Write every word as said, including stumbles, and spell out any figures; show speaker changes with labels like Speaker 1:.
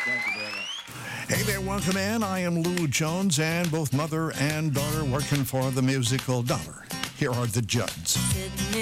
Speaker 1: Hey there, welcome in. I am Lou Jones, and both mother and daughter working for the musical dollar. Here are the Judds.